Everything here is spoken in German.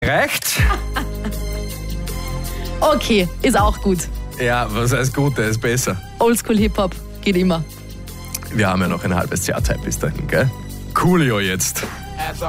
Reicht? Okay, ist auch gut. Ja, was heißt gut, der ist besser. Oldschool Hip-Hop geht immer. Wir haben ja noch ein halbes Jahr Zeit bis dahin, gell? Coolio jetzt.